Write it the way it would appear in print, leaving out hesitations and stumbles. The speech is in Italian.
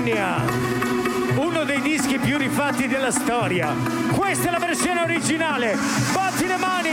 Insomnia, uno dei dischi più rifatti della storia. Questa è la versione originale. Batti le mani!